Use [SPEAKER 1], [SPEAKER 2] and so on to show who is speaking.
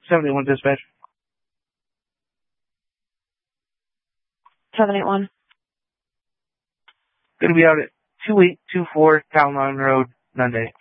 [SPEAKER 1] 781 dispatch.
[SPEAKER 2] 781.
[SPEAKER 1] Going to be out at 2824 Town Line Road, Nunde.